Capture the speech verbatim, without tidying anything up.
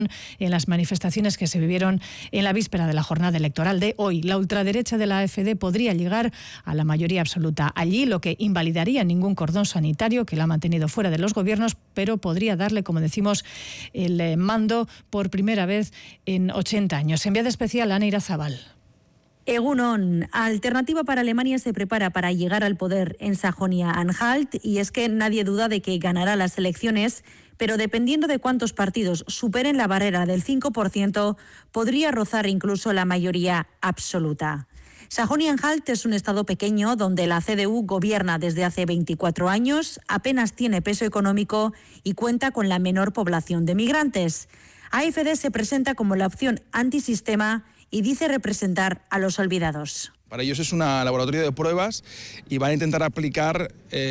en las manifestaciones que se vivieron en la víspera de la jornada electoral de hoy. La ultraderecha de la A F D podría llegar a la mayoría absoluta allí, lo que invalidaría ningún cordón sanitario que la ha mantenido fuera de los gobiernos, pero podría darle, como decimos, el mando por primera vez en ochenta años. Enviada especial Ana Irazabal. Egunon, Alternativa para Alemania se prepara para llegar al poder en Sajonia-Anhalt y es que nadie duda de que ganará las elecciones, pero dependiendo de cuántos partidos superen la barrera del cinco por ciento, podría rozar incluso la mayoría absoluta. Sajonia-Anhalt es un estado pequeño donde la C D U gobierna desde hace veinticuatro años, apenas tiene peso económico y cuenta con la menor población de migrantes. A F D se presenta como la opción antisistema y dice representar a los olvidados. Para ellos es un laboratorio de pruebas y van a intentar aplicar eh,